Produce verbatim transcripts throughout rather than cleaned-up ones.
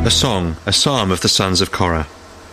A song, a psalm of the sons of Korah.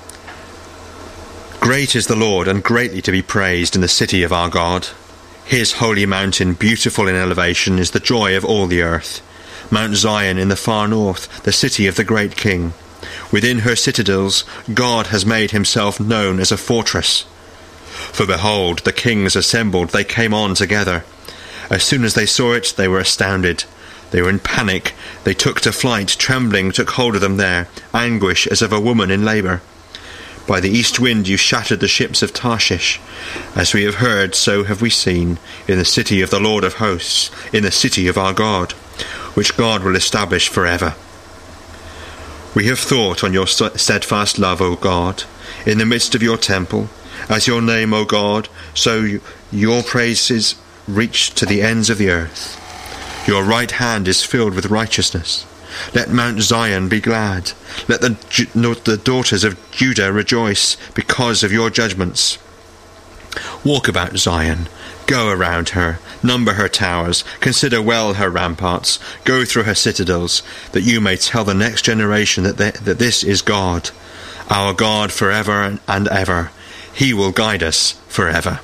Great is the Lord, and greatly to be praised in the city of our God. His holy mountain, beautiful in elevation, is the joy of all the earth. Mount Zion in the far north, the city of the great King. Within her citadels, God has made himself known as a fortress. For behold, the kings assembled, they came on together. As soon as they saw it, they were astounded. They were in panic. They took to flight. Trembling took hold of them there, anguish as of a woman in labour. By the east wind you shattered the ships of Tarshish. As we have heard, so have we seen, in the city of the Lord of hosts, in the city of our God, which God will establish forever. We have thought on your steadfast love, O God, in the midst of your temple. As your name, O God, so your praises reach to the ends of the earth. Your right hand is filled with righteousness. Let Mount Zion be glad. Let the, the daughters of Judah rejoice because of your judgments. Walk about Zion. Go around her. Number her towers. Consider well her ramparts. Go through her citadels, that you may tell the next generation that, they, that this is God, our God forever and ever. He will guide us forever.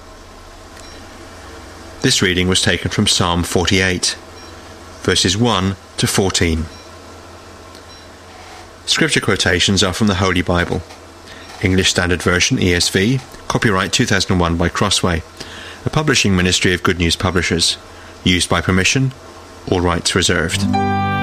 This reading was taken from Psalm forty-eight, verses one to fourteen. Scripture quotations are from the Holy Bible. English Standard Version, E S V, copyright two thousand one by Crossway, a publishing ministry of Good News Publishers. Used by permission, all rights reserved.